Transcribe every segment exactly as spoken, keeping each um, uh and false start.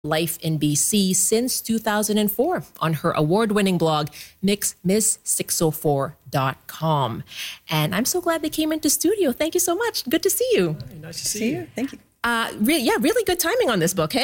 life in B C since two thousand four on her award-winning blog, miss six oh four dot com. And I'm so glad they came into studio. Thank you so much. Good to see you. Hi, nice to see, see you. you. Thank you. Uh, re- yeah, really good timing on this book, hey?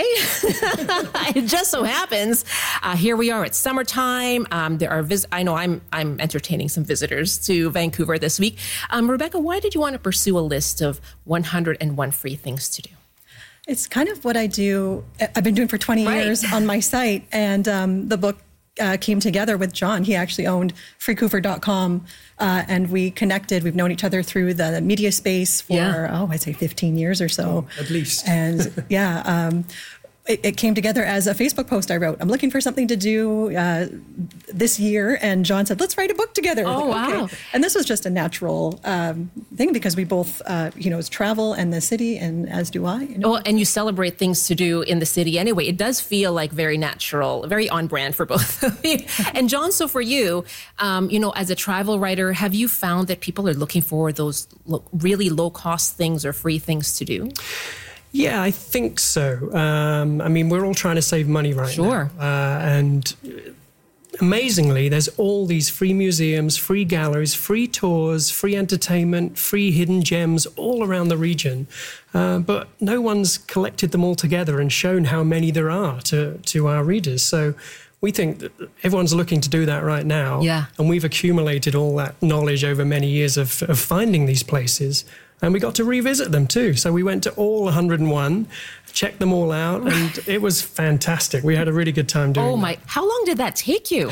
It just so happens, uh, here we are, it's summertime. Um, there are vis- I know I'm I'm entertaining some visitors to Vancouver this week. Um, Rebecca, why did you want to pursue a list of one hundred one free things to do? It's kind of what I do, I've been doing for twenty right. years on my site. And um, the book uh, came together with John. He actually owned free couver dot com. Uh, and we connected. We've known each other through the media space for, yeah. oh, I'd say fifteen years or so. Oh, at least. And yeah, um, it, it came together as a Facebook post I wrote. I'm looking for something to do uh, this year. And John said, let's write a book together. Oh, like, wow. Okay. And this was just a natural um, thing because we both, uh, you know, travel and the city, and as do I. You know? Well, and you celebrate things to do in the city anyway. It does feel like very natural, very on brand for both of you. And John, so for you, um, you know, as a travel writer, have you found that people are looking for those lo- really low-cost things or free things to do? Yeah, I think so. Um, I mean, we're all trying to save money right sure. now. Uh, and amazingly, there's all these free museums, free galleries, free tours, free entertainment, free hidden gems all around the region. Uh, but no one's collected them all together and shown how many there are to, to our readers. So we think that everyone's looking to do that right now. Yeah. And we've accumulated all that knowledge over many years of, of finding these places. And we got to revisit them too. So we went to all one hundred and one, checked them all out, and it was fantastic. We had a really good time doing it. Oh my, how long did that take you?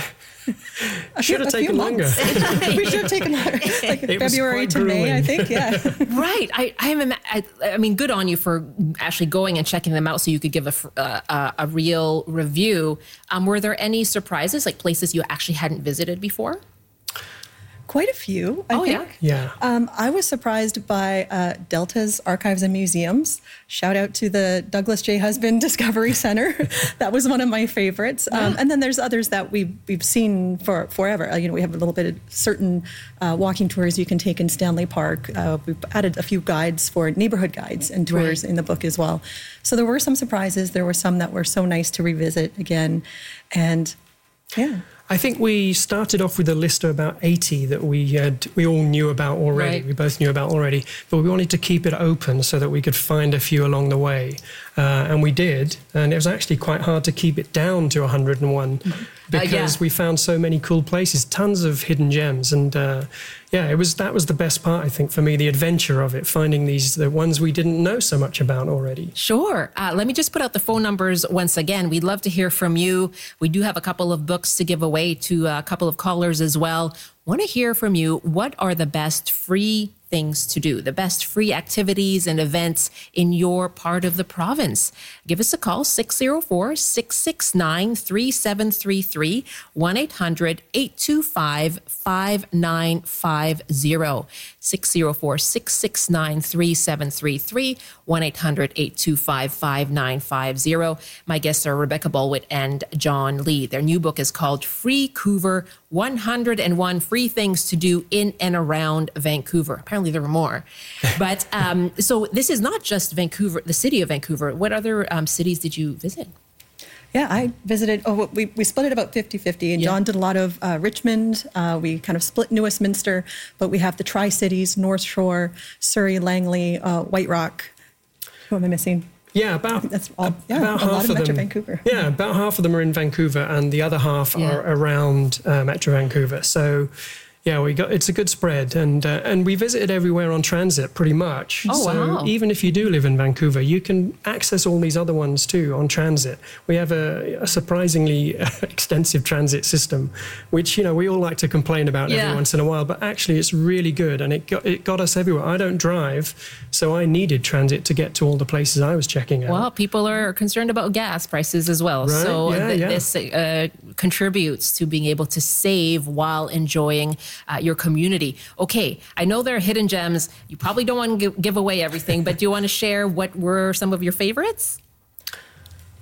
Should have taken longer. We should have taken longer. Like it February to grueling. May, I think, yeah. Right. I, I am. I, I mean, good on you for actually going and checking them out so you could give a, uh, a real review. Um, were there any surprises, like places you actually hadn't visited before? Quite a few, I oh, think. Yeah. yeah. Um, I was surprised by uh, Delta's Archives and Museums. Shout out to the Douglas J. Husband Discovery Center. That was one of my favorites. Um, yeah. And then there's others that we've, we've seen for forever. Uh, you know, we have a little bit of certain uh, walking tours you can take in Stanley Park. Uh, we've added a few guides for neighborhood guides and tours right. in the book as well. So there were some surprises. There were some that were so nice to revisit again. And yeah. I think we started off with a list of about eighty that we had, we all knew about already. Right. We both knew about already, but we wanted to keep it open so that we could find a few along the way. Uh, and we did. And it was actually quite hard to keep it down to one hundred and one because uh, yeah. we found so many cool places, tons of hidden gems. And uh, yeah, it was that was the best part, I think, for me, the adventure of it, finding these, the ones we didn't know so much about already. Sure. Uh, let me just put out the phone numbers once again. We'd love to hear from you. We do have a couple of books to give away to a couple of callers as well. Want to hear from you. What are the best free things to do, the best free activities and events in your part of the province? Give us a call, six oh four, six six nine, three seven three three, one eight hundred, eight two five, five nine five zero, six oh four, six six nine, three seven three three, one eight hundred, eight two five, five nine five zero. My guests are Rebecca Bolwitt and John Lee. Their new book is called Free Couver, one hundred and one Free Things to Do in and Around Vancouver. Apparently there were more. But um, so this is not just Vancouver, the city of Vancouver. What other um, cities did you visit? Yeah, I visited, oh, we, we split it about fifty-fifty, and yeah. John did a lot of uh, Richmond. Uh, we kind of split New Westminster, but we have the Tri-Cities, North Shore, Surrey, Langley, uh, White Rock. Who am I missing? Yeah, about, That's all, yeah, about a half lot of, of Metro them. Vancouver. Yeah, about half of them are in Vancouver, and the other half yeah. are around uh, Metro Vancouver. So, yeah, we got it's a good spread, and uh, and we visited everywhere on transit pretty much. Oh, so wow. even if you do live in Vancouver, you can access all these other ones too on transit. We have a, a surprisingly extensive transit system, which, you know, we all like to complain about yeah. every once in a while, but actually it's really good, and it got, it got us everywhere. I don't drive, so I needed transit to get to all the places I was checking out. Well, people are concerned about gas prices as well. Right? So yeah, th- yeah. this uh, contributes to being able to save while enjoying uh, your community. Okay, I know there are hidden gems. You probably don't want to give, give away everything, but do you want to share what were some of your favorites?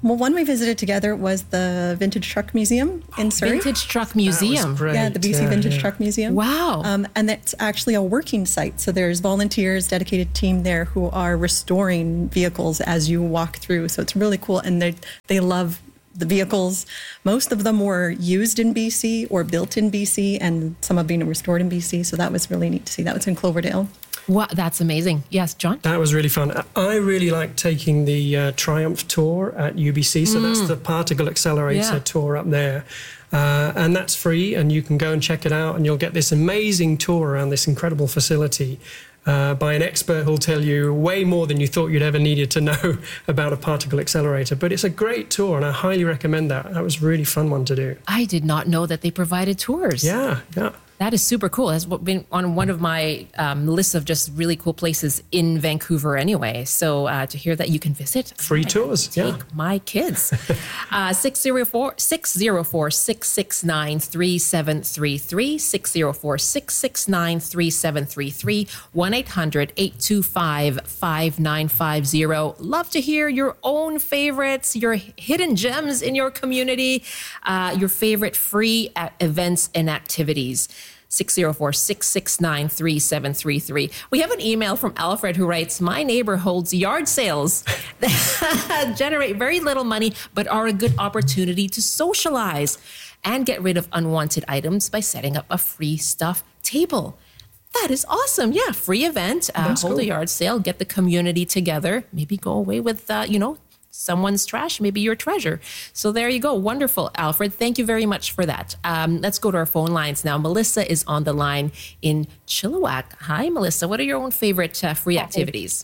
Well, one we visited together was the Vintage Truck Museum in Surrey. Vintage Truck Museum. Great. Yeah, the B C yeah, Vintage yeah. Truck Museum. Wow. Um, and it's actually a working site. So there's volunteers, dedicated team there who are restoring vehicles as you walk through. So it's really cool. And they they love the vehicles. Most of them were used in B C or built in B C, and some have been restored in B C. So that was really neat to see. That was in Cloverdale. Wow, that's amazing. Yes, John? That was really fun. I really like taking the uh, Triumph tour at U B C. So mm. that's the particle accelerator yeah. tour up there. Uh, and that's free, and you can go and check it out, and you'll get this amazing tour around this incredible facility uh, by an expert who'll tell you way more than you thought you'd ever needed to know about a particle accelerator. But it's a great tour, and I highly recommend that. That was a really fun one to do. I did not know that they provided tours. Yeah, yeah. That is super cool. That's been on one of my um, lists of just really cool places in Vancouver anyway. So uh, to hear that you can visit. Free tours, take yeah. my kids. uh, six oh four, six oh four, six six nine, three seven three three, six oh four, six six nine, three seven three three, one eight hundred, eight two five, five nine five zero. Love to hear your own favorites, your hidden gems in your community, uh, your favorite free uh, events and activities. six oh four, six six nine, three seven three three. We have an email from Alfred who writes, my neighbor holds yard sales that generate very little money, but are a good opportunity to socialize and get rid of unwanted items by setting up a free stuff table. That is awesome. Yeah, free event, uh, hold cool. a yard sale, get the community together, maybe go away with, uh, you know, someone's trash, maybe your treasure. So there you go. Wonderful, Alfred. Thank you very much for that. Um, let's go to our phone lines now. Melissa is on the line in Chilliwack. Hi, Melissa. What are your own favorite uh, free activities?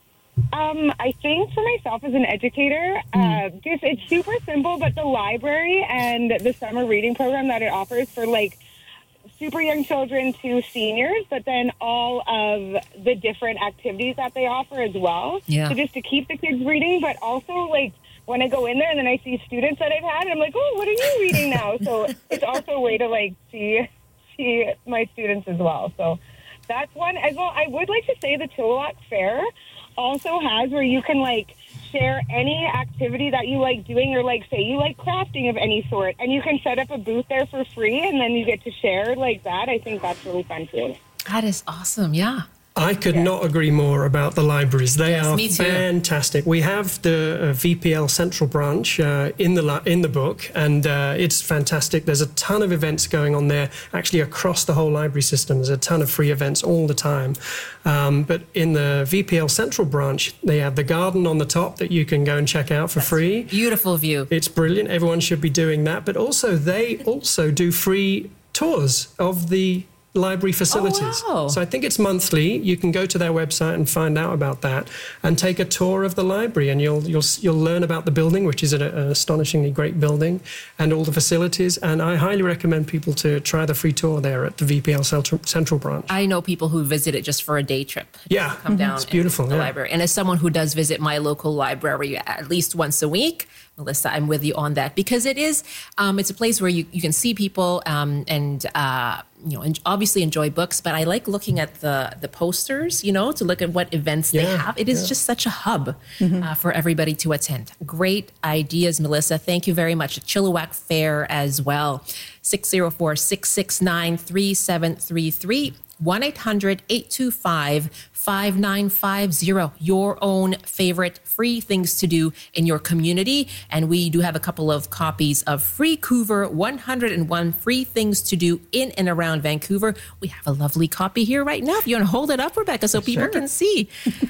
Um, I think for myself as an educator, mm. uh, just it's super simple, but the library and the summer reading program that it offers for like super young children to seniors, but then all of the different activities that they offer as well. Yeah. So just to keep the kids reading, but also like when I go in there and then I see students that I've had, I'm like, oh, what are you reading now? So it's also a way to like see see my students as well. So that's one as well. I would like to say the Chilliwack Fair also has where you can like share any activity that you like doing, or like say you like crafting of any sort, and you can set up a booth there for free and then you get to share like that. I think that's really fun too. That is awesome. Yeah. I could yeah. not agree more about the libraries. They yes, are me too. fantastic. We have the uh, V P L Central branch uh, in the in the book, and uh, it's fantastic. There's a ton of events going on there, actually across the whole library system. There's a ton of free events all the time. Um, but in the V P L Central branch, they have the garden on the top that you can go and check out for That's free. Beautiful view. It's brilliant. Everyone should be doing that. But also, they also do free tours of the library facilities. Oh, wow. So I think it's monthly. You can go to their website and find out about that and take a tour of the library, and you'll you'll you'll learn about the building, which is an, an astonishingly great building, and all the facilities. And I highly recommend people to try the free tour there at the V P L Central, Central branch. I know people who visit it just for a day trip. Yeah, come down. It's beautiful. The yeah. library. And as someone who does visit my local library at least once a week, Melissa, I'm with you on that, because it is, um, it's a place where you, you can see people um, and, uh, you know, and obviously enjoy books, but I like looking at the, the posters, you know, to look at what events yeah, they have. It is yeah. just such a hub mm-hmm. uh, for everybody to attend. Great ideas, Melissa. Thank you very much. Chilliwack Fair as well. six oh four, six six nine, three seven three three. one eight hundred, eight two five, five nine five zero. Your own favorite free things to do in your community. And we do have a couple of copies of Freecouver one oh one Free Things to Do in and Around Vancouver. We have a lovely copy here right now. If you want to hold it up, Rebecca, so people sure. can see.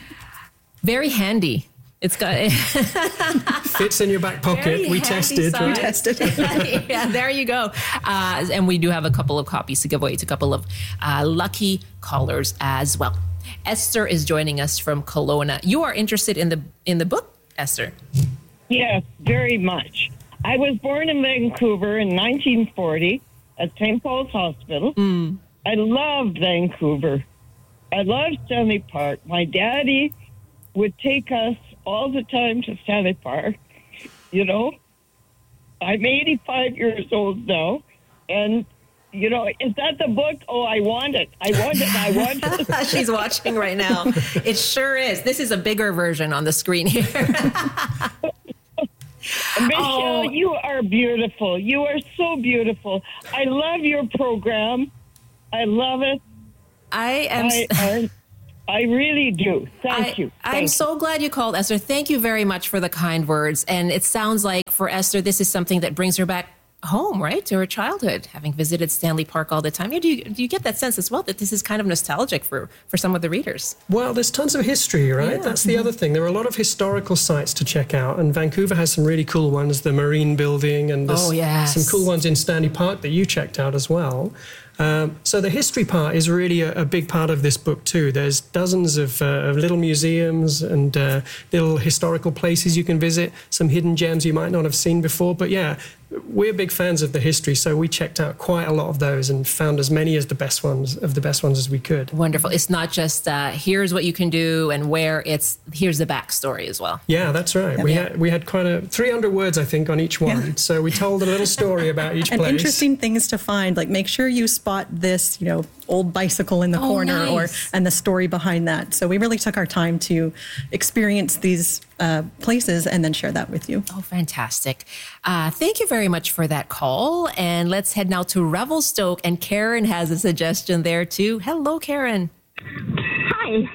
Very handy. It's got fits in your back pocket. Very we handy tested. size. We tested. Yeah, there you go. Uh, and we do have a couple of copies to give away to a couple of uh, lucky callers as well. Esther is joining us from Kelowna. You are interested in the in the book, Esther? Yes, very much. I was born in Vancouver in nineteen forty at Saint Paul's Hospital. Mm. I loved Vancouver. I loved Stanley Park. My daddy would take us all the time to Stanley Park. You know, I'm eighty-five years old now, and you know, is that the book? Oh, I want it. I want it. I want it. She's watching right now. It sure is. This is a bigger version on the screen here. Michelle, Oh. you are beautiful. You are so beautiful. I love your program. I love it. I am. I, I, I really do. Thank I, you. I'm Thank so glad you called, Esther. Thank you very much for the kind words. And it sounds like for Esther, this is something that brings her back home, right, to her childhood, having visited Stanley Park all the time. Do you, do you get that sense as well that this is kind of nostalgic for, for some of the readers? Well, there's tons of history, right? Yeah. That's the other thing. There are a lot of historical sites to check out, and Vancouver has some really cool ones, the Marine Building, and there's Oh, yes. some cool ones in Stanley Park that you checked out as well. Um, so the history part is really a, a big part of this book too. There's dozens of, uh, of little museums and uh, little historical places you can visit, some hidden gems you might not have seen before. But yeah, we're big fans of the history, so we checked out quite a lot of those and found as many as the best ones of the best ones as we could. Wonderful. It's not just uh, here's what you can do and where, it's here's the backstory as well. Yeah, that's right. We Yeah. had we had quite a three hundred words, I think, on each one. Yeah. So we told a little story about each And place. interesting things to find. Like, make sure you spot this, you know, old bicycle in the Oh, corner, nice. or and the story behind that. So we really took our time to experience these uh, places and then share that with you. Oh, fantastic. Uh, thank you very much for that call. And let's head now to Revelstoke. And Karen has a suggestion there too. Hello, Karen. Hi.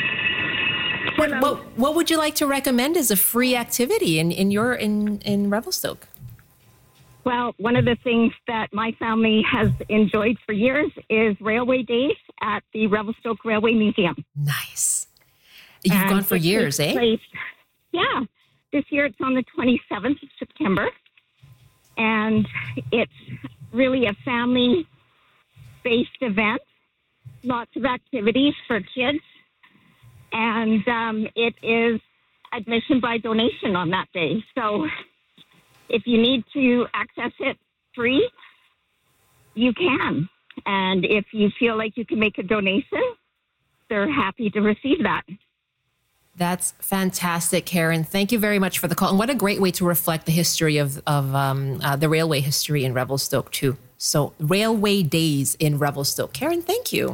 What, what, what would you like to recommend as a free activity in, in your in, in Revelstoke? Well, one of the things that my family has enjoyed for years is Railway Days at the Revelstoke Railway Museum. Nice. You've And gone for it years, takes eh? place- yeah. This year it's on the twenty-seventh of September. And it's really a family-based event. Lots of activities for kids. And um, it is admission by donation on that day. So if you need to access it free, you can. And if you feel like you can make a donation, they're happy to receive that. That's fantastic, Karen. Thank you very much for the call. And what a great way to reflect the history of, of um, uh, the railway history in Revelstoke, too. So, Railway Days in Revelstoke. Karen, thank you.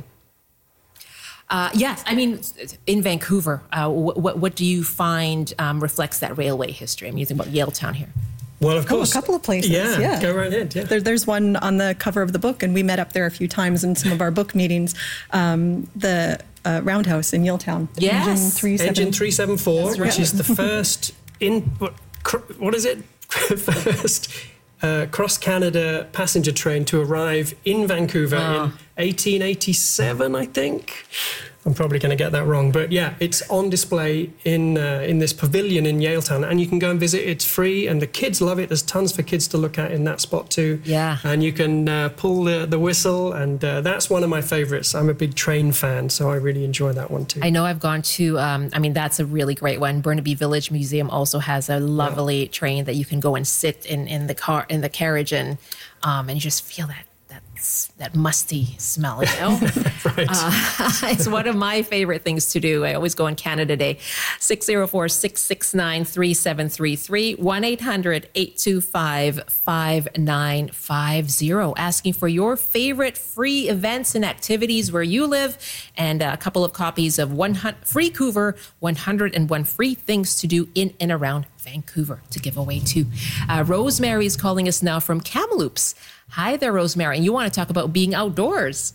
Uh, yes, I mean, in Vancouver, uh, what, what do you find um, reflects that railway history? I'm using about Yaletown here. Well, of Oh, a course. couple of places, Yeah, yeah. go right ahead. Yeah. There, there's one on the cover of the book, and we met up there a few times in some of our book meetings. Um, the uh, Roundhouse in Yaletown. Yes. Engine three seven Engine three seventy-four, That's right. which is the first in what, cr- what is it? first uh, cross Canada passenger train to arrive in Vancouver Wow. in eighteen eighty-seven, I think. I'm probably going to get that wrong, but yeah, it's on display in uh, in this pavilion in Yaletown, and you can go and visit. It's free, and the kids love it. There's tons for kids to look at in that spot too. Yeah. And you can uh, pull the, the whistle, and uh, that's one of my favorites. I'm a big train fan, so I really enjoy that one too. I know I've gone to, um, I mean, that's a really great one. Burnaby Village Museum also has a lovely train that you can go and sit in, in the car, in the carriage, and um, and you just feel that that that musty smell, you know? Right. Uh, it's one of my favorite things to do. I always go on Canada Day. six oh four, six six nine, three seven three three, one eight hundred, eight two five, five nine five zero. Asking for your favorite free events and activities where you live, and a couple of copies of one hundred Free Couver, one hundred one Free Things to Do in and around Vancouver to give away too. Uh, Rosemary's calling us now from Kamloops. Hi there, Rosemary. And you want to talk about being outdoors.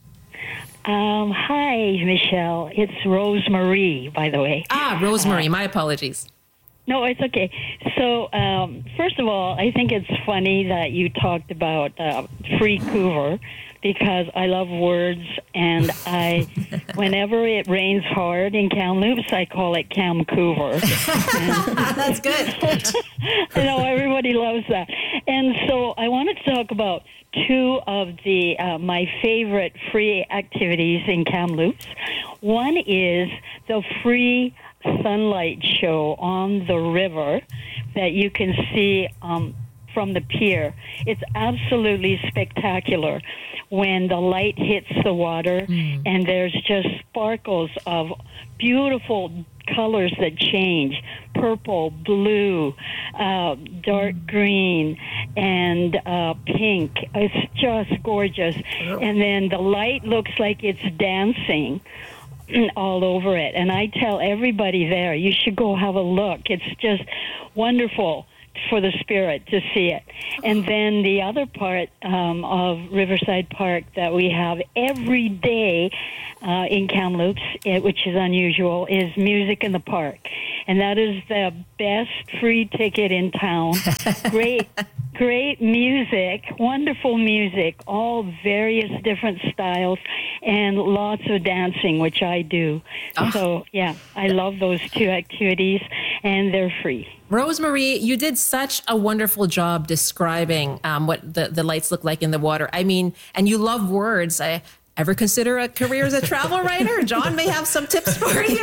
Um, hi, Michelle. It's Rosemary, by the way. Ah, Rosemary. My apologies. No, it's okay. So, um, first of all, I think it's funny that you talked about uh, Free Couver, because I love words, and I, whenever it rains hard in Kamloops, I call it Kamcouver. That's good. I know everybody loves that. And so I wanted to talk about two of the uh, my favorite free activities in Kamloops. One is the free sunlight show on the river that you can see um, from the pier. It's absolutely spectacular when the light hits the water, mm. and there's just sparkles of beautiful colors that change: purple, blue, uh, dark green, and uh, pink. It's just gorgeous. Wow. And then the light looks like it's dancing all over it. And I tell everybody there, you should go have a look. It's just wonderful for the spirit to see it. And then the other part um, of Riverside Park that we have every day uh, in Kamloops, eh, which is unusual, is Music in the Park. And that is the best free ticket in town. Great, great music, wonderful music, all various different styles, and lots of dancing, which I do. Oh. So, yeah, I love those two activities, and they're free. Rosemary, you did such a wonderful job describing um, what the, the lights look like in the water. I mean, and you love words. I ever consider a career as a travel writer? John may have some tips for you.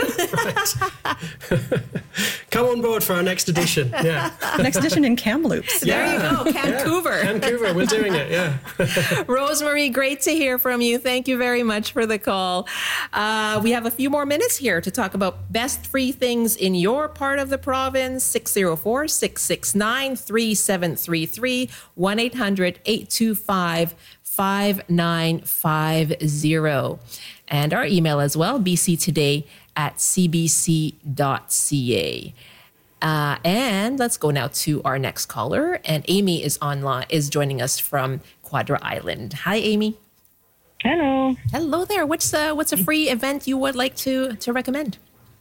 Come on board for our next edition. Yeah. Next edition in Kamloops. There yeah. you go, Vancouver. Yeah. Vancouver, we're doing it, yeah. Rosemary, great to hear from you. Thank you very much for the call. Uh, we have a few more minutes here to talk about best free things in your part of the province. six oh four, six six nine, three seven three three, one eight hundred, eight two five, five nine five zero. And our email as well, b c today at c b c dot c a. Uh, and let's go now to our next caller. And Amy is online, is joining us from Quadra Island. Hi, Amy. Hello. Hello there. What's uh, what's a free event you would like to to recommend?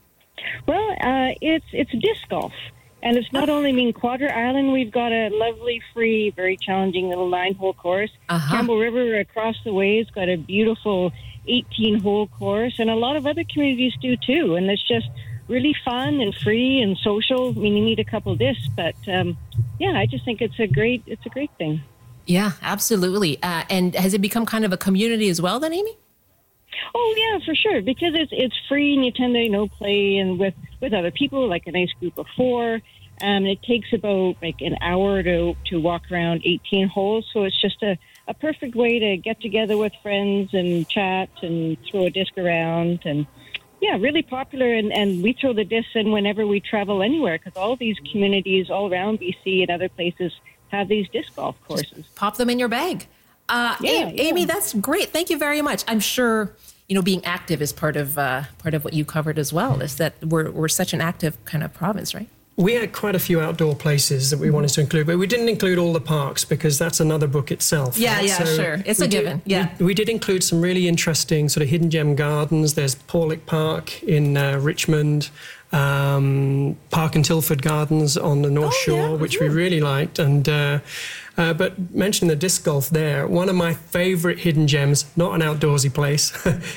Well, uh, it's it's disc golf. And it's not only in Quadra Island. We've got a lovely, free, very challenging little nine-hole course. Uh-huh. Campbell River across the way has got a beautiful eighteen-hole course, and a lot of other communities do too. And it's just really fun and free and social. I mean, you need a couple discs, but um, yeah, I just think it's a great, it's a great thing. Yeah, absolutely. Uh, and has it become kind of a community as well, then, Amy? Oh yeah, for sure. Because it's it's free, and you tend to you know play and with with other people, like a nice group of four. Um, it takes about like an hour to to walk around eighteen holes, so it's just a, a perfect way to get together with friends and chat and throw a disc around. And yeah, really popular. And, and we throw the discs in whenever we travel anywhere, because all these communities all around B C and other places have these disc golf courses. Just pop them in your bag. Uh, yeah, Amy, yeah. Amy, that's great. Thank you very much. I'm sure, you know, being active is part of uh, part of what you covered as well, is that we're we're such an active kind of province, right? We had quite a few outdoor places that we wanted to include, but we didn't include all the parks because that's another book itself. Yeah, right? yeah, so sure. It's a did, given. Yeah. We, we did include some really interesting sort of hidden gem gardens. There's Porlick Park in uh, Richmond, um, Park and Tilford Gardens on the North oh, Shore, yeah, which yeah. we really liked. And uh, uh, but mentioning the disc golf there, one of my favourite hidden gems, not an outdoorsy place,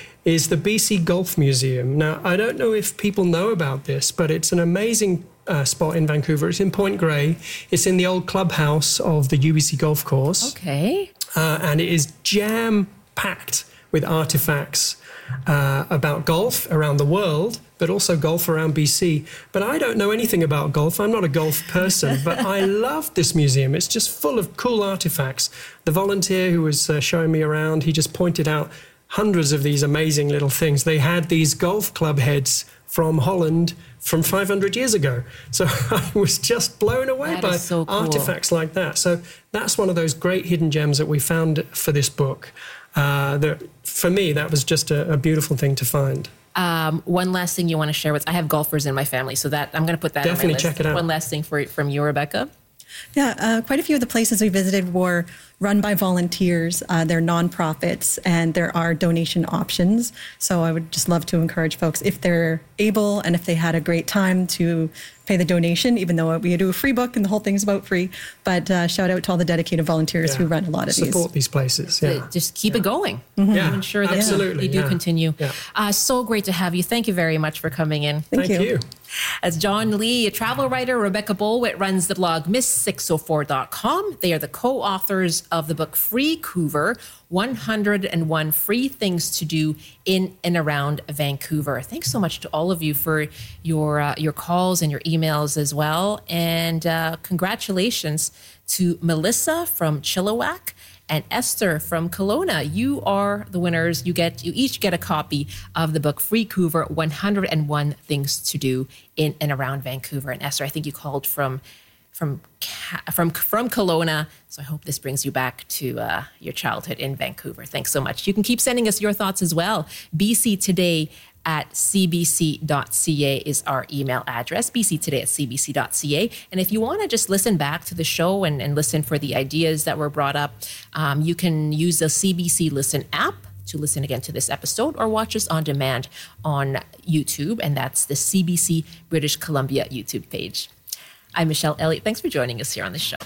is the B C Golf Museum. Now, I don't know if people know about this, but it's an amazing uh, spot in Vancouver. It's in Point Grey. It's in the old clubhouse of the U B C golf course. Okay. Uh, and it is jam-packed with artifacts uh, about golf around the world, but also golf around B C. But I don't know anything about golf. I'm not a golf person, but I love this museum. It's just full of cool artifacts. The volunteer who was uh, showing me around, he just pointed out hundreds of these amazing little things. They had these golf club heads from Holland from five hundred years ago. So I was just blown away that by so cool. artifacts like that. So that's one of those great hidden gems that we found for this book. Uh, that, for me, that was just a, a beautiful thing to find. Um, one last thing you want to share with, I have golfers in my family, so that I'm going to put that Definitely on my list. check it out. One last thing for, from you, Rebecca. Yeah, uh, quite a few of the places we visited were run by volunteers. Uh, they're nonprofits, and there are donation options. So I would just love to encourage folks, if they're able and if they had a great time, to pay the donation, even though we do a free book and the whole thing's about free. But uh, shout out to all the dedicated volunteers Yeah. who run a lot of Support these. Support these places, yeah. To just keep yeah. it going. Mm-hmm. Yeah, to ensure that absolutely, they do yeah. continue. Yeah. Uh, so great to have you. Thank you very much for coming in. Thank, Thank you. you. As John Lee, a travel writer, Rebecca Bolwit runs the blog miss six oh four dot com. They are the co-authors of the book Free Couver, one hundred one Free Things to Do in and Around Vancouver. Thanks so much to all of you for your uh, your calls and your emails as well. And uh, congratulations to Melissa from Chilliwack and Esther from Kelowna. You are the winners. You get you each get a copy of the book Free Couver, one hundred one Things to Do in and Around Vancouver. And Esther, I think you called from from from from Kelowna. So I hope this brings you back to uh, your childhood in Vancouver. Thanks so much. You can keep sending us your thoughts as well. B C Today at c b c dot c a is our email address, b c today at c b c dot c a. And if you want to just listen back to the show and, and listen for the ideas that were brought up, um, you can use the C B C Listen app to listen again to this episode, or watch us on demand on YouTube, and that's the C B C British Columbia YouTube page. I'm Michelle Elliott. Thanks for joining us here on the show.